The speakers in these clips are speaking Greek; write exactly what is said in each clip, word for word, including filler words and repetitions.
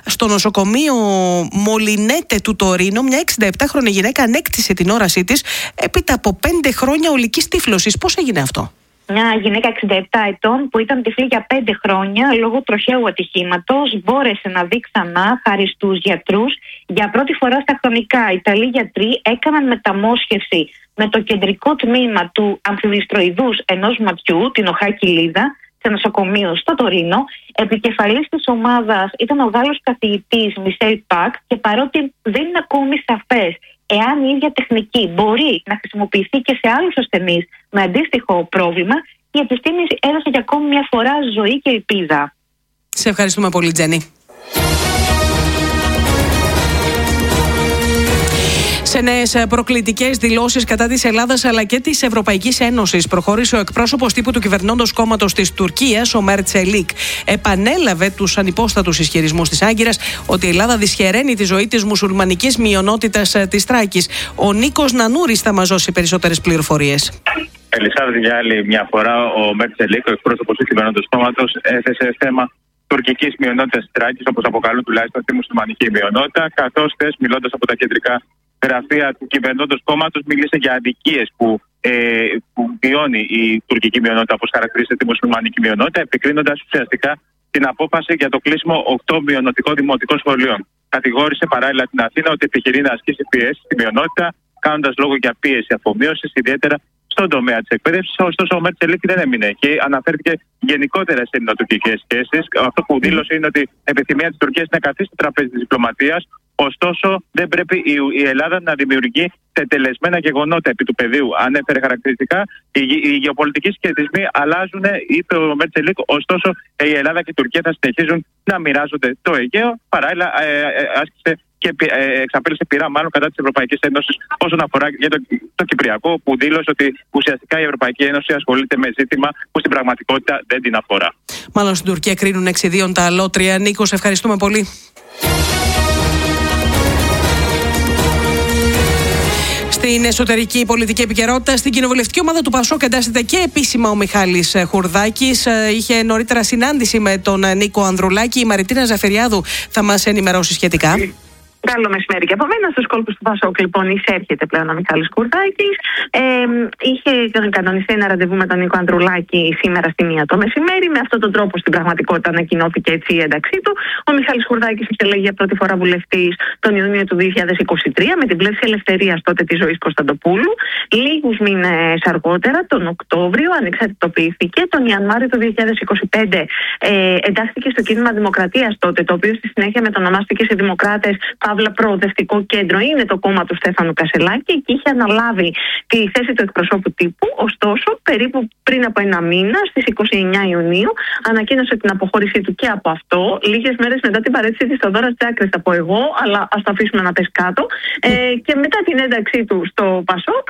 Στο νοσοκομείο Μολινέτε του Τωρίνο, μια εξήντα επτάχρονη γυναίκα ανέκτησε την όρασή της έπειτα από πέντε χρόνια ολικής τύφλωσης. Πώς έγινε αυτό? Μια γυναίκα εξήντα επτά ετών που ήταν τυφλή για πέντε χρόνια λόγω τροχαίου ατυχήματος μπόρεσε να δει ξανά χάρη στους γιατρούς. Για πρώτη φορά στα χρονικά, οι Ιταλοί γιατροί έκαναν μεταμόσχευση με το κεντρικό τμήμα του αμφιβληστροειδούς ενός ματιού, την οχά κοιλίδα, σε νοσοκομείο στο Τωρίνο. Επικεφαλής της ομάδας ήταν ο Γάλλος καθηγητής Μισελ Πακ, και παρότι δεν είναι ακόμη σαφές εάν η ίδια τεχνική μπορεί να χρησιμοποιηθεί και σε άλλους ασθενείς με αντίστοιχο πρόβλημα, η επιστήμη έδωσε για ακόμη μια φορά ζωή και ελπίδα. Σε ευχαριστούμε πολύ, Τζένι. Σε νέες προκλητικές δηλώσεις κατά της Ελλάδας αλλά και της Ευρωπαϊκής Ένωσης προχώρησε ο εκπρόσωπος τύπου του κυβερνώντος κόμματος της Τουρκίας, ο Mert Çelik. Επανέλαβε τους ανυπόστατους ισχυρισμούς της Άγκυρας ότι η Ελλάδα δυσχεραίνει τη ζωή της μουσουλμανικής μειονότητας της Θράκης. Ο Νίκος Νανούρης θα μας δώσει περισσότερες πληροφορίες. Ελισάβδη, για άλλη μια φορά, ο Mert Çelik, ο εκπρόσωπος του κυβερνώντος κόμματος, έθεσε θέμα τουρκικής μειονότητας της Θράκης, όπως αποκαλούν τουλάχιστον τη μουσουλμανική μειονότητα, καθώς χθες, μιλώντας από τα κεντρικά γραφεία του κυβερνώντος κόμματος, μίλησε για αδικίες που, ε, που βιώνει η τουρκική μειονότητα, όπως χαρακτηρίζεται τη μουσουλμανική μειονότητα, επικρίνοντας ουσιαστικά την απόφαση για το κλείσιμο οκτώ μειονοτικών δημοτικών σχολείων. Κατηγόρησε παράλληλα την Αθήνα ότι επιχειρεί να ασκήσει πιέσει στη μειονότητα, κάνοντας λόγο για πίεση αφομοίωσης, ιδιαίτερα στον τομέα της εκπαίδευσης. Ωστόσο, ο Mert Çelik δεν έμεινε εκεί. Αναφέρθηκε γενικότερα σε ελληνοτουρκικές σχέσεις. Αυτό που δήλωσε είναι ότι η επιθυμία της Τουρκίας είναι να καθίσει στο τραπέζι της διπλωματίας. Ωστόσο, δεν πρέπει η Ελλάδα να δημιουργεί τετελεσμένα γεγονότα επί του πεδίου. Ανέφερε χαρακτηριστικά, οι, οι γεωπολιτικοί σχετισμοί αλλάζουν, είπε ο Mert Çelik. Ωστόσο, η Ελλάδα και η Τουρκία θα συνεχίζουν να μοιράζονται το Αιγαίο. Παράλληλα, ε, ε, άσκησε και ε, εξαπέλυσε πειρά μάλλον κατά της Ευρωπαϊκής Ένωσης όσον αφορά για το, το Κυπριακό, που δήλωσε ότι ουσιαστικά η Ευρωπαϊκή Ένωση ασχολείται με ζήτημα που στην πραγματικότητα δεν την αφορά. Μάλλον στην Τουρκία κρίνουν εξιδίων τα αλότρια. Νίκο, σε ευχαριστούμε πολύ. Στην εσωτερική πολιτική επικαιρότητα, στην κοινοβουλευτική ομάδα του Πασόκ εντάσσεται και επίσημα ο Μιχάλης Χουρδάκης. Είχε νωρίτερα συνάντηση με τον Νίκο Ανδρουλάκη. Η Μαριτίνα Ζαφεριάδου θα μας ενημερώσει σχετικά. Καλό μεσημέρι και από μένα. Στους κόλπους του Πασόκ, λοιπόν, εισέρχεται πλέον ο Μιχάλης Χουρδάκης. Ε, είχε κανονιστεί ένα ραντεβού με τον Νίκο Ανδρουλάκη σήμερα στη μία το μεσημέρι. Με αυτόν τον τρόπο, στην πραγματικότητα, ανακοινώθηκε έτσι η ένταξή του. Ο Μιχάλης Χουρδάκης εξελέγει για πρώτη φορά βουλευτής τον Ιούνιο του δύο χιλιάδες είκοσι τρία με την πλεύση ελευθερίας τότε της Ζωής Κωνσταντοπούλου. Λίγους μήνες αργότερα, τον Οκτώβριο, ανεξαρτητοποιήθηκε. Τον Ιανουάριο του δύο χιλιάδες είκοσι πέντε ε, εντάχθηκε στο κίνημα Δημοκρατίας τότε, το οποίο στη συνέχεια μετονομάστηκε σε Δημοκράτες Παύλα Προοδευτικό Κέντρο. Είναι το κόμμα του Στέφανου Κασελάκη και είχε αναλάβει τη θέση του εκπροσώπου τύπου. Ωστόσο, περίπου πριν από ένα μήνα, στις είκοσι εννέα Ιουνίου, ανακοίνωσε την αποχώρησή του και από αυτό. Λίγες μέρες μετά την παρέτηση της Θοδόρας Τσάκρης, θα πω εγώ, αλλά ας το αφήσουμε να πέσει κάτω. Ε, και μετά την ένταξή του στο Πασόκ,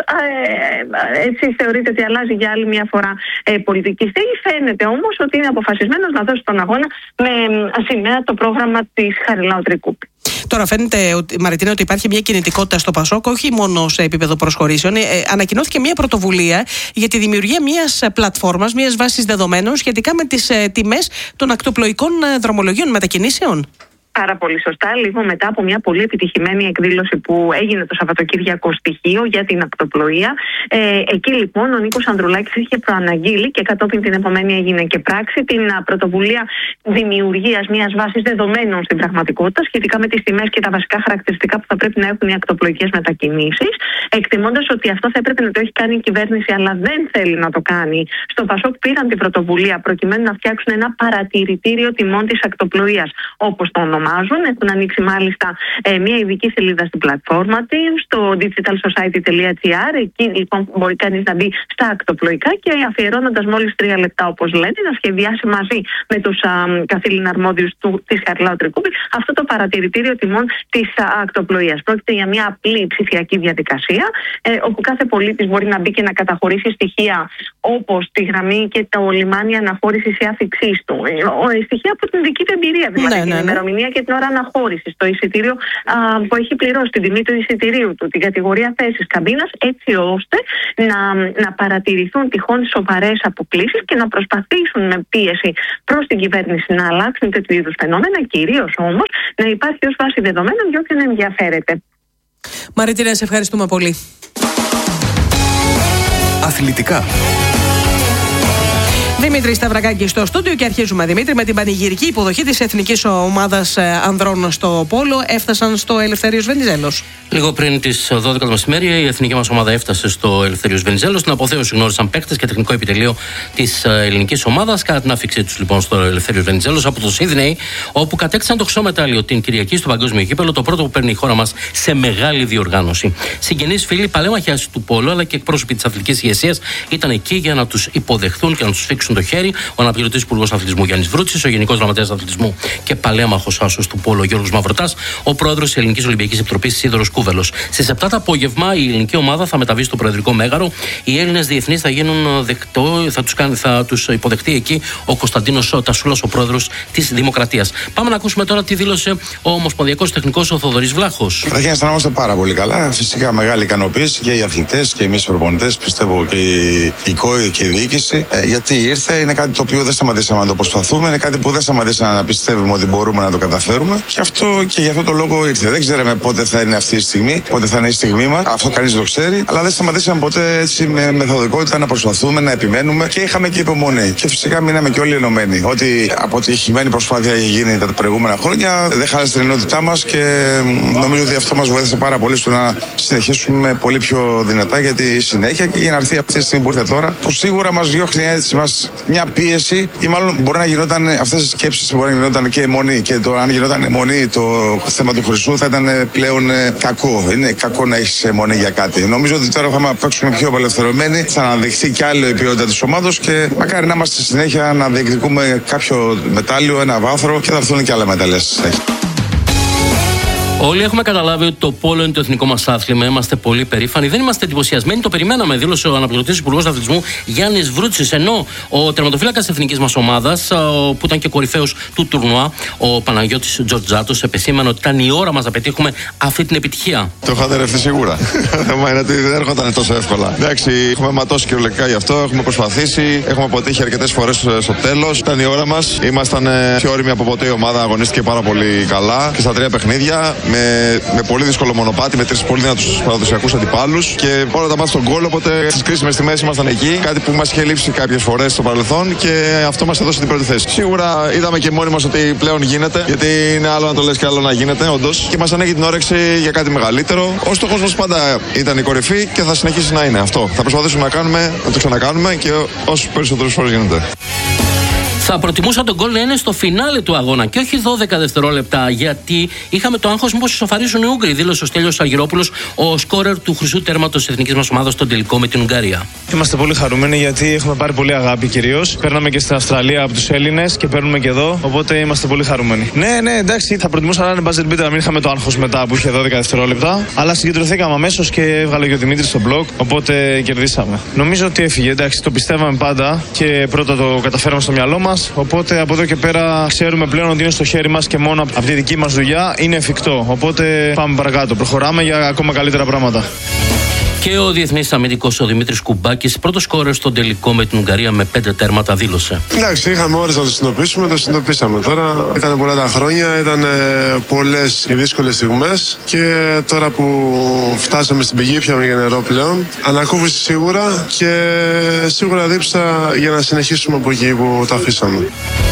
ε, έτσι θεωρείται ότι αλλάζει για άλλη μια φορά ε, πολιτική στήλη. Φαίνεται όμως ότι είναι αποφασισμένος να δώσει τον αγώνα με σημαία το πρόγραμμα της Χαριλάου Τρικούπη. Τώρα φαίνεται, Μαριτίνα, ότι υπάρχει μια κινητικότητα στο Πασόκ, όχι μόνο σε επίπεδο προσχωρήσεων. Ε, ανακοινώθηκε μια πρωτοβουλία για τη δημιουργία μιας πλατφόρμας, μιας βάσης δεδομένων σχετικά με τις ε, τιμές των ακτοπλοϊκών ε, δρομολογίων μετακινήσεων. Πάρα πολύ σωστά, λίγο μετά από μια πολύ επιτυχημένη εκδήλωση που έγινε το Σαββατοκύριακο στοιχείο για την ακτοπλοεία. Ε, εκεί λοιπόν ο Νίκος Ανδρουλάκης είχε προαναγγείλει και κατόπιν την επομένη έγινε και πράξη την πρωτοβουλία δημιουργίας μιας βάσης δεδομένων στην πραγματικότητα σχετικά με τις τιμές και τα βασικά χαρακτηριστικά που θα πρέπει να έχουν οι ακτοπλοϊκές μετακινήσεις. Εκτιμώντας ότι αυτό θα έπρεπε να το έχει κάνει η κυβέρνηση, αλλά δεν θέλει να το κάνει, στο Πασόκ πήραν την πρωτοβουλία προκειμένου να φτιάξουν ένα παρατηρητήριο τιμών της ακτοπλοείας, όπως το ονομάζουν. Έχουν ανοίξει μάλιστα ε, μια ειδική σελίδα στην πλατφόρμα της, στο digital society τελεία gr. Εκεί λοιπόν μπορεί κανείς να μπει στα ακτοπλοϊκά και αφιερώνοντας μόλις τρία λεπτά, όπως λένε, να σχεδιάσει μαζί με τους καθήλυνα αρμόδιους του, της Χαριλάου Τρικούπη αυτό το παρατηρητήριο τιμών της ακτοπλοείας. Πρόκειται για μια απλή ψηφιακή διαδικασία, ε, όπου κάθε πολίτης μπορεί να μπει και να καταχωρήσει στοιχεία όπως τη γραμμή και το λιμάνι αναχώρησης ή άφηξής του. Ε, ε, στοιχεία από την δική του εμπειρία, δηλαδή ναι, την ναι, ναι. ημερομηνία και την ώρα αναχώρησης, το εισιτήριο α, που έχει πληρώσει, την τιμή του εισιτηρίου του, την κατηγορία θέσης καμπίνας, έτσι ώστε να, να παρατηρηθούν τυχόν σοβαρές αποκλίσεις και να προσπαθήσουν με πίεση προς την κυβέρνηση να αλλάξουν τέτοιου είδους φαινόμενα, κυρίως όμως να υπάρχει ως βάση δεδομένων για όποιον ενδιαφέρεται. Μαρίτινα, σε ευχαριστούμε πολύ. Αθλητικά. Δημήτρη Σταυρακάκη στο στούντιο και αρχίζουμε, Δημήτρη, με την πανηγυρική υποδοχή της Εθνικής Ομάδας Ανδρών στο Πόλο. Έφτασαν στο Ελευθέριος Βενιζέλος. Λίγο πριν τις δώδεκα το μεσημέρι, η εθνική μας ομάδα έφτασε στο Ελευθέριος Βενιζέλος. Στην αποθέωση γνώρισαν παίκτες και τεχνικό επιτελείο της ελληνικής ομάδας κατά την άφηξή τους λοιπόν στο Ελευθέριος Βενιζέλος από το Σίδνεϊ, όπου κατέκτησαν το χρυσό μετάλλιο την Κυριακή στο Παγκόσμιο Κύπελλο, το πρώτο που παίρνει η χώρα μας σε μεγάλη διοργάνωση. Συγγενείς, φίλοι, παλέμαχες του Πόλου αλλά και εκπρόσωποι της αθλητικής ηγεσίας ήταν εκεί για να τους υποδεχθούν και να τους φίξουν το χέρι. Ο αναπληρωτής υπουργός αθλητισμού Γιάννης Βρούτσης, ο γενικός γραμματέας αθλητισμού και παλέμαχος άσος του Πόλο Γιώργος Μαυροτάς, ο πρόεδρος της Ελληνικής Ολυμπιακής Επιτροπής Σίδωρος Κούβελος. Στις επτά το απόγευμα η ελληνική ομάδα θα μεταβεί στο Προεδρικό Μέγαρο. Οι Έλληνες διεθνείς θα γίνουν δεκτό, θα τους, κάνει, θα τους υποδεχτεί εκεί ο Κωνσταντίνος Τασούλας, ο πρόεδρος της Δημοκρατίας. Πάμε να ακούσουμε τώρα τι δήλωσε ο Ομοσπονδιακός Τεχνικός ο Θοδωρής Βλάχος. Καταρχήν αισθανόμαστε πάρα πολύ καλά. Φυσικά μεγάλη ικανοποίηση και οι αθλητές και εμείς οι προπονητές, πιστεύω και η ΚΟΗ και η διοίκηση. Ε, γιατί ήρθε, είναι κάτι το οποίο δεν σταματήσαμε να το προσπαθούμε, είναι κάτι που δεν σταματήσαμε να πιστεύουμε ότι μπορούμε να το καταφέρουμε. Και αυτό και για αυτό το λόγο ήρθε. Δεν ξέραμε πότε θα είναι αυτή η στιγμή, πότε θα είναι η στιγμή μας. Αυτό κανείς δεν το ξέρει. Αλλά δεν σταματήσαμε ποτέ έτσι με μεθοδικότητα να προσπαθούμε, να επιμένουμε και είχαμε και υπομονή. Και φυσικά μείναμε και όλοι ενωμένοι. Ότι αποτυχημένη προσπάθεια έχει γίνει τα προηγούμενα χρόνια δεν χάλασε την ενότητά μας και νομίζω ότι αυτό μας βοήθησε πάρα πολύ στο να συνεχίσουμε πολύ πιο δυνατά για τη συνέχεια και για να έρθει αυτή τη στιγμή που ήρθε τώρα, που σίγουρα μας διώχνει έτσι μας μια πίεση ή μάλλον μπορεί να γινόταν αυτές τις σκέψεις, μπορεί να γινόταν και αιμονή. Και το, αν γινόταν αιμονή το θέμα του χρυσού θα ήταν πλέον κακό. Είναι κακό να έχεις αιμονή για κάτι. Νομίζω ότι τώρα θα παίξουμε πιο απελευθερωμένοι, θα αναδειχθεί κι άλλο η ποιότητα της ομάδος και μακάρι να είμαστε στη συνέχεια να διεκδικούμε κάποιο μετάλλιο, ένα βάθρο και θα έρθουν και άλλα μετάλλια. Όλοι έχουμε καταλάβει ότι το πόλο είναι το εθνικό μας άθλημα. Είμαστε πολύ περήφανοι. Δεν είμαστε εντυπωσιασμένοι. Το περιμέναμε, δήλωσε ο αναπληρωτής υπουργός αθλητισμού Γιάννης Βρούτσης. Ενώ ο τερματοφύλακας της εθνικής μας ομάδας, που ήταν και κορυφαίος του τουρνουά, ο Παναγιώτης Τζορτζάτος, επεσήμανε ότι ήταν η ώρα μας να πετύχουμε αυτή την επιτυχία. Το είχατε ερευθεί σίγουρα. Το θέμα είναι ότι δεν έρχονταν τόσο εύκολα. Εντάξει, έχουμε ματώσει κυριολεκτικά γι' αυτό. Έχουμε προσπαθήσει. Έχουμε αποτύχει αρκετές φορές στο τέλος. Ήταν η ώρα μας. Ήμασταν πιο όριμοι από ποτέ. Η ομάδα αγωνίστηκε πάρα πολύ καλά και στα τρία παιχνίδια. Με, με πολύ δύσκολο μονοπάτι, με τρεις πολύ δυνατούς παραδοσιακούς αντιπάλους και όλα τα μάτια στον γκολ. Οπότε στις κρίσιμες στιγμές ήμασταν εκεί. Κάτι που μας είχε λείψει κάποιες φορές στο παρελθόν και αυτό μας έδωσε την πρώτη θέση. Σίγουρα είδαμε και μόνοι μας ότι πλέον γίνεται, γιατί είναι άλλο να το λες και άλλο να γίνεται, όντως. Και μας ανέχει την όρεξη για κάτι μεγαλύτερο. Ο στόχος μας πάντα ήταν η κορυφή και θα συνεχίσει να είναι αυτό. Θα προσπαθήσουμε να κάνουμε, να το ξανακάνουμε και όσο περισσότερες φορές γίνεται. Θα προτιμούσα τον γκολ να είναι στο φινάλε του αγώνα και όχι δώδεκα δευτερόλεπτα, γιατί είχαμε το άγχος μήπως ισοφαρίσουν οι Ούγγροι, δήλωσε ο Στέλιος Αργυρόπουλος, ο σκόρερ του χρυσού τέρματος της εθνικής μας ομάδας στον τελικό με την Ουγγαρία. Είμαστε πολύ χαρούμενοι γιατί έχουμε πάρει πολύ αγάπη κυρίως. Παίρναμε και στην Αυστραλία από τους Έλληνες και παίρνουμε και εδώ, οπότε είμαστε πολύ χαρούμενοι. Ναι, ναι, εντάξει, θα προτιμούσα να είναι buzzer beater, να μην είχαμε το άγχος μετά που είχε δώδεκα δευτερόλεπτα, αλλά συγκεντρωθήκαμε αμέσως και έβγαλε και ο Δημήτρης στο μπλοκ, οπότε κερδίσαμε. Νομίζω ότι έφυγε, εντάξει, το πιστεύαμε πάντα και πρώτα το καταφέραμε στο μυαλό μας. Οπότε από εδώ και πέρα ξέρουμε πλέον ότι είναι στο χέρι μας και μόνο από τη δική μας δουλειά είναι εφικτό. Οπότε πάμε παρακάτω. Προχωράμε για ακόμα καλύτερα πράγματα. Και ο διεθνής αμυντικός ο Δημήτρης Κουμπάκης, πρώτος σκόρερ στον τελικό με την Ουγγαρία με πέντε τέρματα, δήλωσε. Εντάξει, είχαμε ώρες να το συνειδητοποιήσουμε, το συνειδητοποίησαμε τώρα. Ήταν πολλά τα χρόνια, ήταν πολλές οι δύσκολες στιγμές και τώρα που φτάσαμε στην πηγή, πιάμε για νερό πλέον. Ανακούφιση σίγουρα και σίγουρα δίψα για να συνεχίσουμε από εκεί που τα αφήσαμε.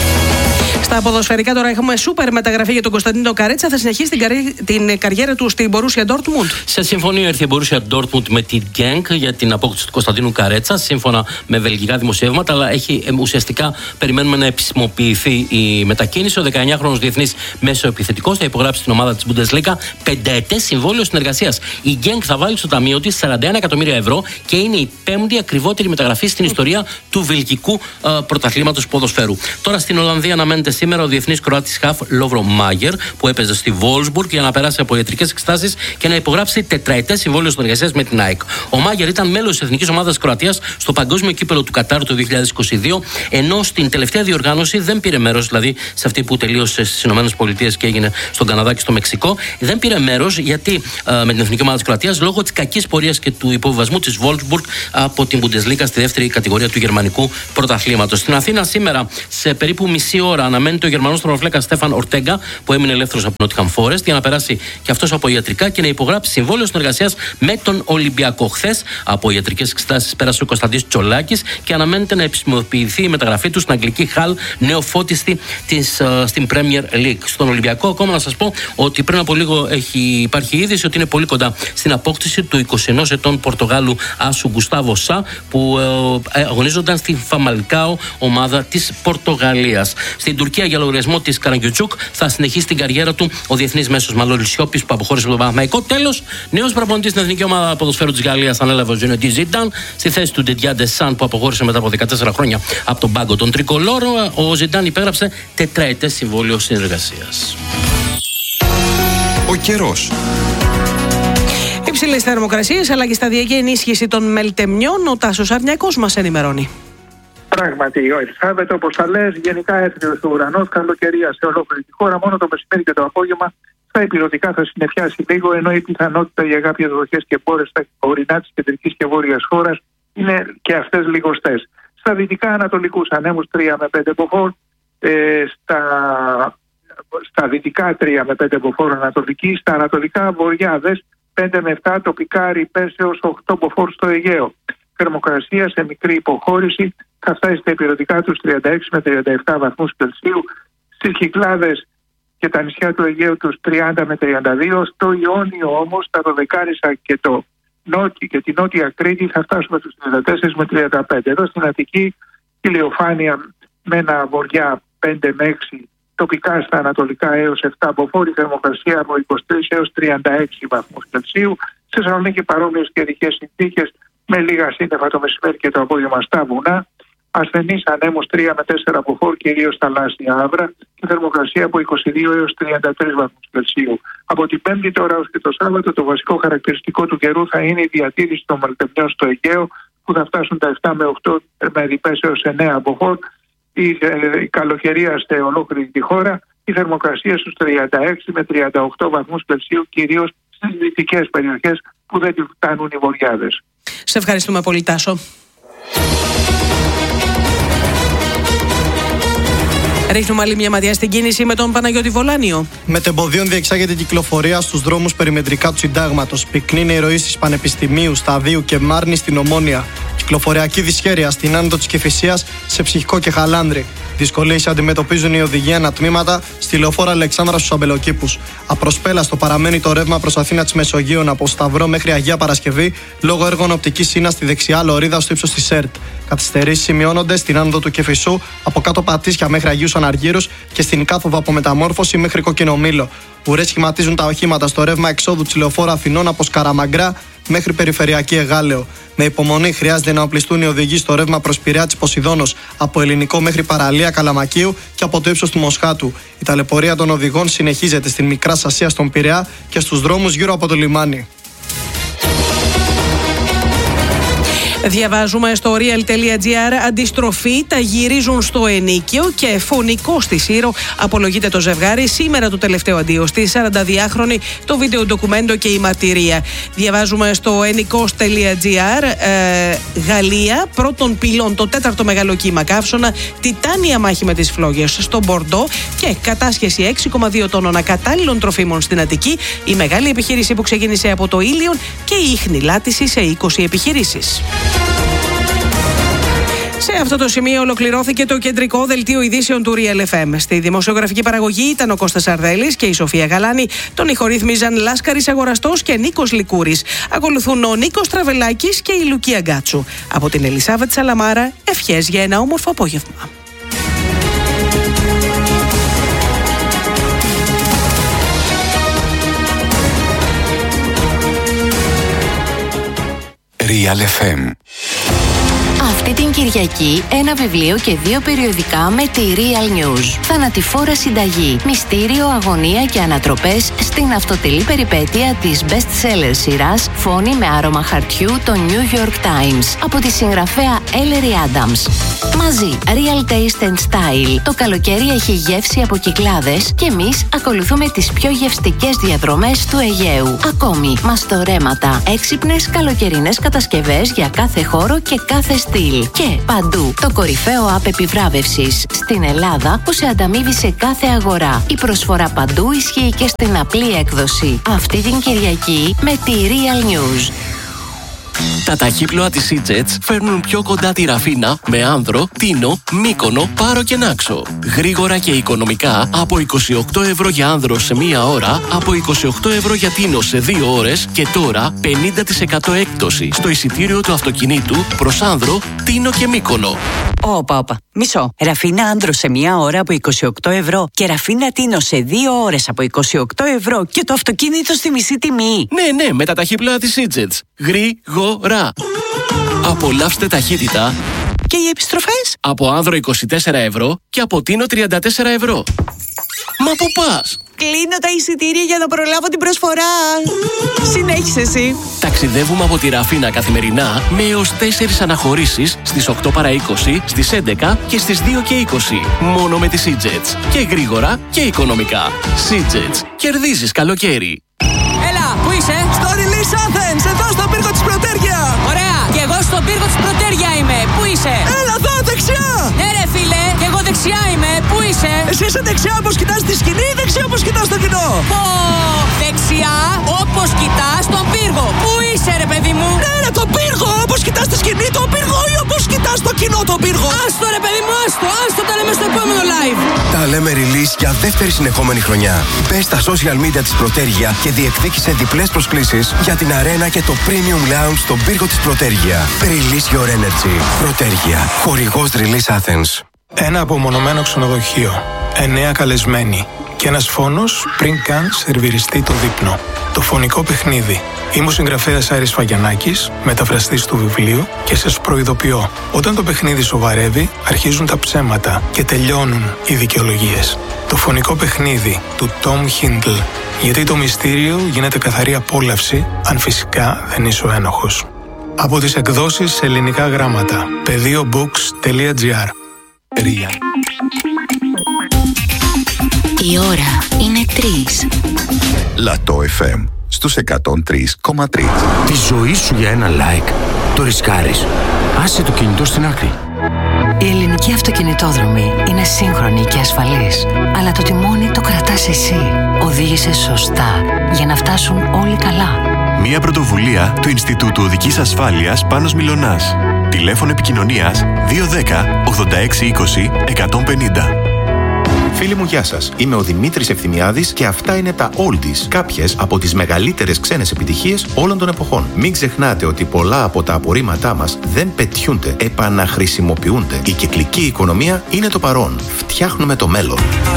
Στα ποδοσφαιρικά τώρα έχουμε σούπερ μεταγραφή για τον Κωνσταντίνο Καρέτσα. Θα συνεχίσει την, καρι... την καριέρα του στην Μπορούσια Ντόρτμουντ. Σε συμφωνία ήρθε η Μπορούσια Ντόρτμουντ με την Γκένκ για την απόκτηση του Κωνσταντίνου Καρέτσα, σύμφωνα με βελγικά δημοσιεύματα. Αλλά έχει ουσιαστικά περιμένουμε να επισημοποιηθεί η μετακίνηση. Ο δεκαεννιάχρονος διεθνής μέσο επιθετικός θα υπογράψει την ομάδα της Bundesliga πενταετές συμβόλαιο συνεργασίας. Η Γκένκ θα βάλει στο ταμείο της σαράντα ένα εκατομμύρια ευρώ και είναι η πέμπτη ακριβότερη μεταγραφή στην ιστορία του βελγικού uh, πρωταθλήματος ποδοσφαίρου. Τώρα στην Ολλανδία αναμένεται σήμερα ο διεθνής Κροάτης χαφ Λόβρο Μάγερ, που έπαιζε στη Βόλσμπουργκ για να περάσει από ιατρικές εξετάσεις και να υπογράψει τετραετές συμβόλαιο συνεργασίας με την ΑΕΚ. Ο Μάγερ ήταν μέλος της εθνικής ομάδας Κροατίας στο Παγκόσμιο Κύπελλο του Κατάρ το δύο χιλιάδες είκοσι δύο, ενώ στην τελευταία διοργάνωση δεν πήρε μέρος, δηλαδή σε αυτή που τελείωσε στις ΗΠΑ και έγινε στον Καναδά και στο Μεξικό. Δεν πήρε μέρος γιατί ε, με την εθνική ομάδα της Κροατίας λόγω της κακής πορείας και του υποβιβασμού της Βόλσμπουργκ από την Bundesliga στη δεύτερη κατηγορία του γερμανικού πρωταθλήματος. Στην Αθήνα σήμερα, σε περίπου μισή ώρα, αναμένεται ο Γερμανός τερματοφύλακας Στέφαν Ορτέγκα, που έμεινε ελεύθερος από την Nottingham Forest, για να περάσει και αυτός από ιατρικά και να υπογράψει συμβόλαιο συνεργασίας με τον Ολυμπιακό. Χθες από ιατρικές εξετάσεις πέρασε ο Κωνσταντής Τσολάκης και αναμένεται να επισημοποιηθεί η μεταγραφή του στην αγγλική Χαλ, νεοφώτιστη της, uh, στην Premier League. Στον Ολυμπιακό, ακόμα να σας πω ότι πριν από λίγο έχει, υπάρχει είδηση ότι είναι πολύ κοντά στην απόκτηση του είκοσι ενός ετών Πορτογάλου άσου Γκουστάβο Σα, που uh, αγωνίζονταν στην Φαμαλκάο, ομάδα της Πορτογαλίας. Στην Τουρκία, για λογαριασμό της Καραγκιουτσούκ, θα συνεχίσει την καριέρα του ο διεθνής μέσος Μανώλης Σιώπης, που αποχώρησε από τον Παναθηναϊκό. Τέλος, νέος προπονητής στην εθνική ομάδα ποδοσφαίρου της Γαλλίας ανέλαβε ο Ζινεντίν Ζιντάν στη θέση του Ντεντιά Ντεσάν, που αποχώρησε μετά από δεκατέσσερα χρόνια από τον πάγκο των Τρικολόρων. Ο Ζιντάν υπέγραψε τετραετές συμβόλαιο συνεργασίας. Ο καιρός. Υψηλές θερμοκρασίες αλλά και σταδιακή ενίσχυση των μελτεμιών. Ο Τάσος Αρνιακός μας ενημερώνει. Πράγματι, ο Ελισάβετ, όπως θα λες, γενικά έρχεται στο ουρανό, καλοκαιρία σε ολόκληρη τη χώρα. Μόνο το μεσημέρι και το απόγευμα στα υπηρετικά θα συννεφιάσει λίγο, ενώ η πιθανότητα για κάποιες βροχές και μπόρες στα ορεινά της κεντρικής και βόρειας χώρας είναι και αυτές λιγοστές. Στα δυτικά ανατολικούς ανέμους τρία με πέντε μποφόρ, ε, στα, στα δυτικά τρία με πέντε μποφόρ ανατολική, στα ανατολικά βορειάδες πέντε με επτά, τοπικά ρηπές έως οκτώ μποφόρ στο Αιγαίο. Θερμοκρασία σε μικρή υποχώρηση θα φτάσει στα υπηρετικά τους τριάντα έξι με τριάντα επτά βαθμούς Κελσίου, στις Κυκλάδες και τα νησιά του Αιγαίου τους τριάντα με τριάντα δύο, στο Ιόνιο όμως, τα Δωδεκάρισα και, το νότι, και τη Νότια Κρήτη θα φτάσουμε στους τριάντα τέσσερα με τριάντα πέντε. Εδώ στην Αττική ηλιοφάνεια με ένα βορειά πέντε με έξι, τοπικά στα ανατολικά έως επτά μποφόρ, θερμοκρασία από είκοσι τρεις έως τριάντα έξι βαθμούς Κελσίου. Σε Θεσσαλονίκη παρόμοιες καιρικές συνθήκες με λίγα σύννεφα το μεσημέρι και το απόγευμα στα βουνά. Ασθενείς ανέμους τρία με τέσσερα μποφόρ, κυρίως θαλάσσια άβρα, και θερμοκρασία από είκοσι δύο έως τριάντα τρεις βαθμούς Κελσίου. Από την Πέμπτη τώρα ως και το Σάββατο, το βασικό χαρακτηριστικό του καιρού θα είναι η διατήρηση των μελτεμιών στο Αιγαίο, που θα φτάσουν τα επτά με οκτώ με ρηπές έως εννέα μποφόρ. Η, ε, η καλοκαιρία σε ολόκληρη τη χώρα, η θερμοκρασία στους τριάντα έξι με τριάντα οκτώ βαθμούς Κελσίου, κυρίως στις δυτικές περιοχές που δεν φτάνουν οι βορειάδες. Σε ευχαριστούμε πολύ, Τάσο. Ρίχνουμε άλλη μια ματιά στην κίνηση με τον Παναγιώτη Βολάνιο. Μετεμποδίων διεξάγεται κυκλοφορία στους δρόμους περιμετρικά του Συντάγματος. Πυκνή είναι η ροή στις Πανεπιστημίου, Σταδίου και Μάρνη στην Ομόνια. Κυκλοφοριακή δυσχέρεια στην άνοδο της Κηφισίας, σε Ψυχικό και Χαλάνδρη. Δυσκολίες αντιμετωπίζουν οι οδηγοί ανατμήματα στη λεωφόρα Αλεξάνδρα στους Αμπελοκήπους. Απροσπέλαστο παραμένει το ρεύμα προς Αθήνα της Μεσογείων από Σταυρό μέχρι Αγία Παρασκευή λόγω έργων οπτικής ίνας στη δεξιά λωρίδα στο ύψος της ΣΕΡΤ. Καθυστερήσεις σημειώνονται στην άνοδο του Κηφισού από κάτω Πατήσια μέχρι Αγίους Αναργύρους και στην κάθοδο από Μεταμόρφωση μέχρι Κοκκινομήλο. Ουρές σχηματίζουν τα οχήματα στο ρεύμα εξόδου της λεωφόρα Αθηνών από Σκαραμαγκρά μέχρι Περιφερειακή Εγάλεο. Με υπομονή χρειάζεται να οπλιστούν οι οδηγοί στο ρεύμα προς Πειραιά της Ποσειδώνος από Ελληνικό μέχρι Παραλία Καλαμακίου και από το ύψος του Μοσχάτου. Η ταλαιπωρία των οδηγών συνεχίζεται στην Μικρά Ασία στον Πειραιά και στους δρόμους γύρω από το λιμάνι. Διαβάζουμε στο real.gr, αντιστροφή, τα γυρίζουν στο ενίκιο και φωνικό στη Σύρο απολογείται το ζευγάρι. Σήμερα το τελευταίο αντίο στη σαρανταδυάχρονη, το βίντεο ντοκουμέντο και η μαρτυρία. Διαβάζουμε στο ενικός.gr, ε, Γαλλία, πρώτον πυλών, το τέταρτο μεγάλο κύμα καύσωνα, τιτάνια μάχη με τις φλόγες στο Μπορντό και κατάσχεση έξι κόμμα δύο τόνων ακατάλληλων τροφίμων στην Αττική, η μεγάλη επιχείρηση που ξεκίνησε από το Ήλιον και η ίχνη λάτηση σε είκοσι επιχειρήσεις. Σε αυτό το σημείο ολοκληρώθηκε το κεντρικό δελτίο ειδήσεων του Real εφ εμ. Στη δημοσιογραφική παραγωγή ήταν ο Κώστας Αρδέλης και η Σοφία Γαλάνη. Τον ηχορύθμιζαν Λάσκαρης Αγοραστός και Νίκος Λικούρης. Ακολουθούν ο Νίκος Τραβελάκης και η Λουκία Γκάτσου. Από την Ελισάβετ Σαλαμάρα, ευχές για ένα όμορφο απόγευμα. Real εφ εμ. Αυτή την Κυριακή ένα βιβλίο και δύο περιοδικά με τη Real News. Θανατηφόρα συνταγή, μυστήριο, αγωνία και ανατροπές στην αυτοτελή περιπέτεια της best-seller σειράς Φόνη με άρωμα χαρτιού το New York Times από τη συγγραφέα Ellery Adams. Μαζί, Real Taste and Style. Το καλοκαίρι έχει γεύση από Κυκλάδες και εμείς ακολουθούμε τις πιο γευστικές διαδρομές του Αιγαίου. Ακόμη, μαστορέματα, έξυπνες καλοκαιρινές κατασκευές για κάθε χώρο και κάθε στυλ. Και παντού, το κορυφαίο app επιβράβευσης στην Ελλάδα που σε ανταμείβει σε κάθε αγορά. Η προσφορά παντού ισχύει και στην απλή έκδοση. Αυτή την Κυριακή με τη Real News. Τα ταχύπλοα της Seajets φέρνουν πιο κοντά τη Ραφίνα με Άνδρο, Τίνο, Μύκονο, Πάρο και Νάξο. Γρήγορα και οικονομικά από είκοσι οκτώ ευρώ για Άνδρο σε μία ώρα, από είκοσι οκτώ ευρώ για Τίνο σε δύο ώρες και τώρα πενήντα τοις εκατό έκπτωση στο εισιτήριο του αυτοκινήτου προς Άνδρο, Τίνο και Μύκονο. Όπα, όπα. Μισό. Ραφίνα Άνδρο σε μία ώρα από είκοσι οκτώ ευρώ και Ραφίνα Τίνο σε δύο ώρες από είκοσι οκτώ ευρώ και το αυτοκίνητο στη μισή τιμή. Ναι, ναι, με τα ταχύπλοα της Seajets. Γρήγορα. Απολαύστε ταχύτητα. Και οι επιστροφές? Από Άνδρο είκοσι τέσσερα ευρώ και από Τίνο τριάντα τέσσερα ευρώ. Μα πού πας? Κλείνω τα εισιτήρια για να προλάβω την προσφορά. Συνέχισε εσύ. Ταξιδεύουμε από τη Ραφίνα καθημερινά με έως τέσσερις αναχωρήσεις στις οκτώ παρά είκοσι, στις έντεκα και στις δύο και είκοσι. Μόνο με τη Seajets. Και γρήγορα και οικονομικά. Seajets. Κερδίζεις καλοκαίρι. Έλα, πού είσαι? Στο Release Athens, εδώ στον πύργο της Πρωτέρια. Ωραία, και εγώ στον πύργο της Πρωτέρια είμαι. Πού είσαι? Έλα εδώ, δεξιά. Ναι ρε φίλε, και εγώ δεξιά είμαι. Πού είσαι? Εσύ είσαι δεξιά όπως κοιτάς τη σκηνή ή δεξιά όπως κοιτάς το κοινό? Πω, δεξιά όπως κοιτάς τον πύργο. Πού είσαι ρε παιδί μου? Ναι ρε, τον πύργο, όπως κοιτάς τη σκηνή τον πύργο ή όπως κοιτάς το κοινό τον πύργο? Άστο ρε παιδί μου, άστο, άστο, τα λέμε στο επόμενο live. Τα λέμε Release για δεύτερη συνεχόμενη χρονιά. Μπες στα social media της Πρωτέρια και διεκδίκησε διπλές προσκλήσεις για την αρένα και το Premium Lounge στον πύργο της Πρωτέρια. Release your energy. Πρωτέρια. Χορηγός Release Athens. Ένα απομονωμένο ξενοδοχείο. Εννέα καλεσμένοι. Και ένας φόνος πριν καν σερβιριστεί το δείπνο. Το φωνικό παιχνίδι. Είμαι ο συγγραφέας Άρης Φαγιανάκης, μεταφραστής του βιβλίου και σας προειδοποιώ. Όταν το παιχνίδι σοβαρεύει, αρχίζουν τα ψέματα και τελειώνουν οι δικαιολογίες. Το φωνικό παιχνίδι του Tom Hindle. Γιατί το μυστήριο γίνεται καθαρή απόλαυση, αν φυσικά δεν είσαι ο ένοχος. Από τις εκδόσεις σε ελληνικά γράμματα. πεδίο books τελεία gr. Real. Η ώρα είναι τρεις. Λατό εφ εμ στους εκατόν τρία κόμμα τρία. Τη ζωή σου για ένα like το ρισκάρεις. Άσε το κινητό στην άκρη. Η ελληνική αυτοκινητόδρομη είναι σύγχρονη και ασφαλής, αλλά το τιμόνι το κρατάς εσύ. Οδήγησε σωστά για να φτάσουν όλοι καλά. Μία πρωτοβουλία του Ινστιτούτου Οδικής Ασφάλειας Πάνος Μιλωνάς. Τηλέφωνο επικοινωνίας δύο ένα μηδέν ογδόντα έξι είκοσι εκατόν πενήντα. Φίλοι μου, γεια σας. Είμαι ο Δημήτρης Ευθυμιάδης και αυτά είναι τα Oldies, κάποιες από τις μεγαλύτερες ξένες επιτυχίες όλων των εποχών. Μην ξεχνάτε ότι πολλά από τα απορρίμματά μας δεν πετιούνται, επαναχρησιμοποιούνται. Η κυκλική οικονομία είναι το παρόν. Φτιάχνουμε το μέλλον.